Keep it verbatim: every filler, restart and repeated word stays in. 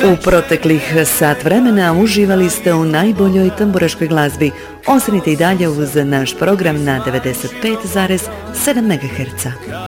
U proteklih sat vremena uživali ste u najboljoj tamburaškoj glazbi. Ostanite i dalje uz naš program na devedeset pet zarez sedam megaherca.